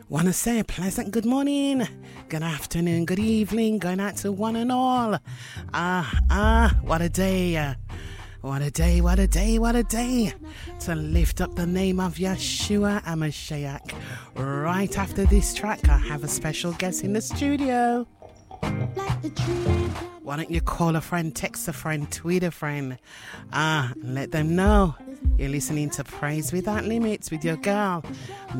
Want to say a pleasant good morning, good afternoon, good evening, going out to one and all. What a day. What a day, what a day, what a day to lift up the name of Yeshua HaMashiach. Right after this track, I have a special guest in the studio. Why don't you call a friend, text a friend, tweet a friend, let them know you're listening to Praise Without Limits with your girl